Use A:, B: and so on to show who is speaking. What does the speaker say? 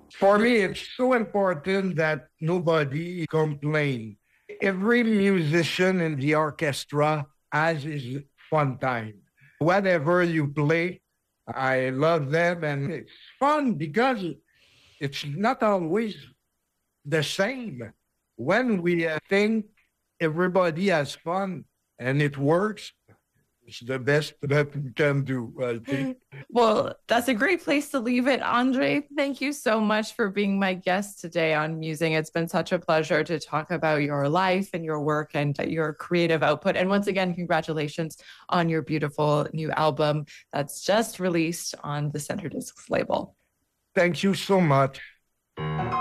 A: For me, it's so important that nobody complain. Every musician in the orchestra has his fun time. Whatever you play, I love them, and it's fun because it's not always the same. When we think everybody has fun and it works, it's the best that we can do, I think.
B: Well, that's a great place to leave it. Andre, thank you so much for being my guest today on Musing. It's been such a pleasure to talk about your life and your work and your creative output. And once again, congratulations on your beautiful new album that's just released on the Center Discs label.
A: Thank you so much.